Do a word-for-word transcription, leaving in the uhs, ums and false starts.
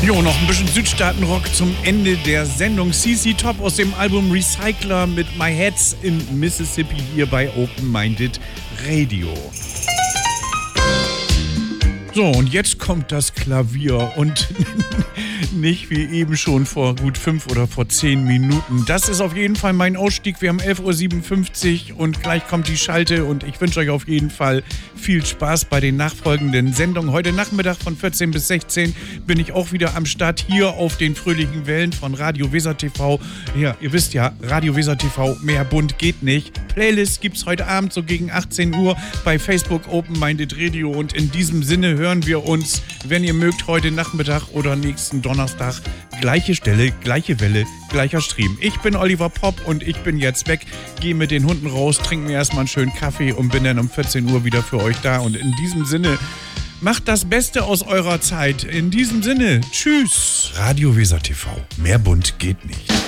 Jo, noch ein bisschen Südstaatenrock zum Ende der Sendung. C C Top aus dem Album Recycler mit My Head's in Mississippi hier bei Open Minded Radio. So, und jetzt kommt das Klavier und nicht wie eben schon vor gut fünf oder vor zehn Minuten. Das ist auf jeden Fall mein Ausstieg. Wir haben elf Uhr siebenundfünfzig und gleich kommt die Schalte und ich wünsche euch auf jeden Fall viel Spaß bei den nachfolgenden Sendungen. Heute Nachmittag von vierzehn bis sechzehn bin ich auch wieder am Start hier auf den fröhlichen Wellen von Radio Weser T V. Ja, ihr wisst ja, Radio Weser T V, mehr bunt geht nicht. Playlist gibt's heute Abend so gegen achtzehn Uhr bei Facebook Open Minded Radio und in diesem Sinne hören wir uns, wenn ihr mögt, heute Nachmittag oder nächsten Donnerstag. Gleiche Stelle, gleiche Welle, gleicher Stream. Ich bin Oliver Popp und ich bin jetzt weg, gehe mit den Hunden raus, trinke mir erstmal einen schönen Kaffee und bin dann um vierzehn Uhr wieder für euch da. Und in diesem Sinne, macht das Beste aus eurer Zeit. In diesem Sinne, tschüss. Radio Weser T V, mehr bunt geht nicht.